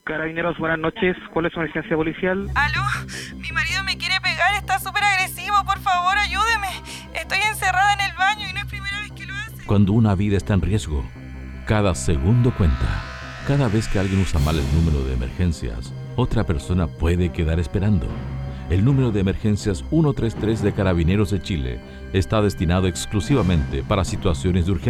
Carabineros, buenas noches. ¿Cuál es su emergencia policial? ¿Aló? Mi marido me quiere pegar, está súper agresivo, por favor, ayúdeme. Estoy encerrada en el baño y no es primera vez que lo hace. Cuando una vida está en riesgo, cada segundo cuenta. Cada vez que alguien usa mal el número de emergencias, otra persona puede quedar esperando. El número de emergencias 133 de Carabineros de Chile está destinado exclusivamente para situaciones de urgencia.